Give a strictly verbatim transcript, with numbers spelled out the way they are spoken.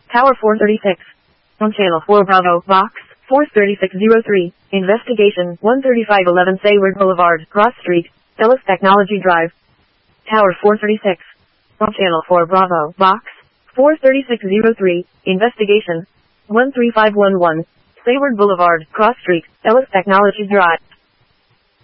Tower four thirty-six. On Channel four Bravo, Box four thirty-six oh three. Investigation one thirty-five eleven Sayward Boulevard, Cross Street, Ellis Technology Drive. Tower four thirty-six. On Channel four Bravo, Box four thirty-six oh three. Investigation one three five one one. Sayward Boulevard, Cross Street, Ellis Technology Drive.